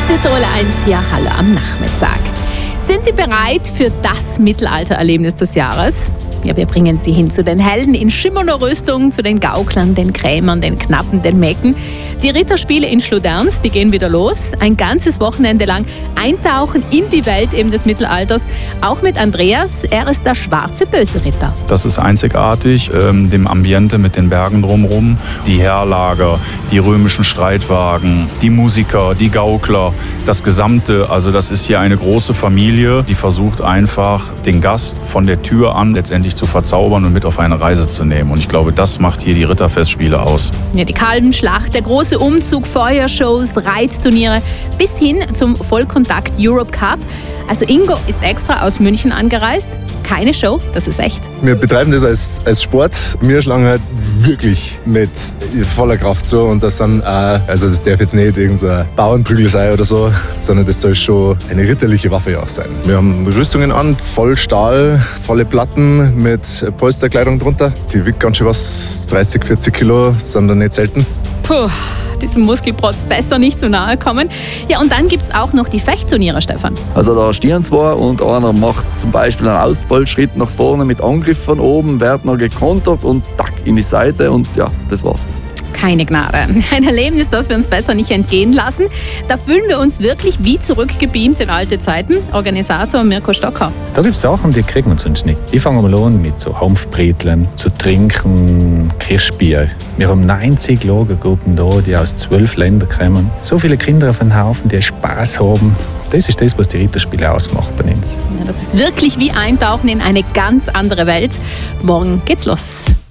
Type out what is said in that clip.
Südtirol 1 hier, hallo am Nachmittag. Sind Sie bereit für das Mittelaltererlebnis des Jahres? Ja, wir bringen Sie hin zu den Helden in schimmernder Rüstung, zu den Gauklern, den Krämern, den Knappen, den Mecken. Die Ritterspiele in Schluderns, die gehen wieder los. Ein ganzes Wochenende lang eintauchen in die Welt eben des Mittelalters. Auch mit Andreas, er ist der schwarze böse Ritter. Das ist einzigartig, dem Ambiente mit den Bergen drumherum. Die Heerlager, die römischen Streitwagen, die Musiker, die Gaukler, das Gesamte. Also das ist hier eine große Familie, die versucht einfach, den Gast von der Tür an letztendlich zu verzaubern und mit auf eine Reise zu nehmen. Und ich glaube, das macht hier die Ritterfestspiele aus. Ja, die Kalbenschlacht, der große Umzug, Feuershows, Reitturniere bis hin zum Vollkontakt Europe Cup. Also Ingo ist extra aus München angereist. Keine Show, das ist echt. Wir betreiben das als Sport. Wir schlagen halt wirklich mit voller Kraft so. Und das sind auch, also das darf jetzt nicht irgendein Bauernprügel sein oder so, sondern das soll schon eine ritterliche Waffe auch sein. Wir haben Rüstungen an, voll Stahl, volle Platten mit Polsterkleidung drunter. Die wiegt ganz schön was, 30, 40 Kilo, sind dann nicht selten. Puh, diesem Muskelprotz besser nicht zu nahe kommen. Ja, und dann gibt es auch noch die Fechtturniere, Stefan. Also da stehen zwei und einer macht zum Beispiel einen Ausfallschritt nach vorne mit Angriff von oben, wird noch gekontert und tack in die Seite und ja, das war's. Keine Gnade. Ein Erlebnis, das wir uns besser nicht entgehen lassen. Da fühlen wir uns wirklich wie zurückgebeamt in alte Zeiten. Organisator Mirko Stocker. Da gibt es Sachen, die kriegen wir sonst nicht. Ich fange mal an mit so Hanfbreteln, zu trinken, Kirschbier. Wir haben 90 Lagergruppen da, die aus 12 Ländern kommen. So viele Kinder auf einen Haufen, die Spaß haben. Das ist das, was die Ritterspiele ausmacht bei uns. Ja, das ist wirklich wie Eintauchen in eine ganz andere Welt. Morgen geht's los.